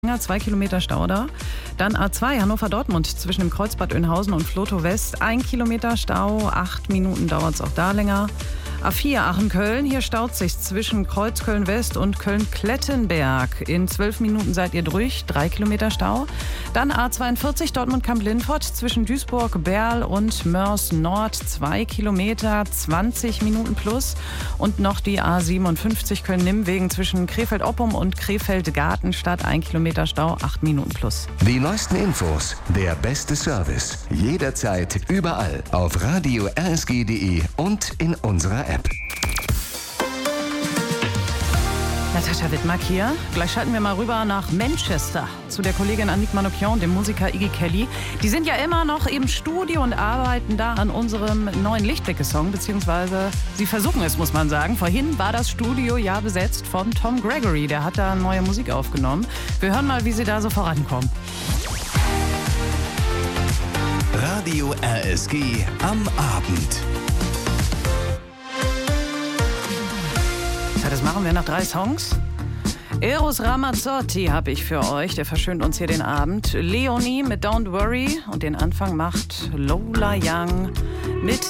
2 Kilometer Stau da. Dann A2 Hannover-Dortmund zwischen dem Kreuzbad Oeynhausen und Flotow West. 1 Kilometer Stau, 8 Minuten dauert es auch da länger. A4 Aachen-Köln, hier staut sich zwischen Kreuzköln-West und Köln-Klettenberg. In 12 Minuten seid ihr durch, 3 Kilometer Stau. Dann A42 Dortmund-Kamp-Lindfort zwischen Duisburg, Berl und Mörs Nord, 2 Kilometer, 20 Minuten plus. Und noch die A57 Köln-Nimmwegen zwischen Krefeld-Oppum und Krefeld-Gartenstadt, 1 Kilometer Stau, 8 Minuten plus. Die neuesten Infos, der beste Service, jederzeit, überall auf Radio RSG.de und in unserer App. Natascha Wittmark hier. Gleich schalten wir mal rüber nach Manchester zu der Kollegin Annick Manoukian und dem Musiker Iggy Kelly. Die sind ja immer noch im Studio und arbeiten da an unserem neuen Lichtblicke-Song, beziehungsweise sie versuchen es, muss man sagen. Vorhin war das Studio ja besetzt von Tom Gregory. Der hat da neue Musik aufgenommen. Wir hören mal, wie sie da so vorankommen. Radio RSG am Abend. Ja, das machen wir nach 3 Songs. Eros Ramazzotti habe ich für euch, der verschönt uns hier den Abend. Leonie mit Don't Worry und den Anfang macht Lola Young mit